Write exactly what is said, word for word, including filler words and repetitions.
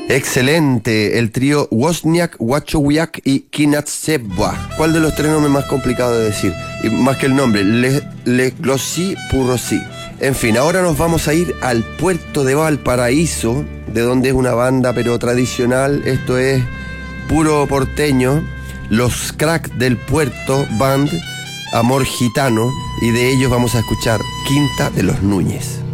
Excelente, el trío Wozniak, Wachowiak y Kinatsebwa. ¿Cuál de los tres nombres más complicado de decir? Y más que el nombre, Le, Le Glossi Purrossi. En fin, ahora nos vamos a ir al puerto de Valparaíso, de donde es una banda pero tradicional, esto es puro porteño, los Cracks del Puerto Band, Amor Gitano, y de ellos vamos a escuchar Quinta de los Núñez.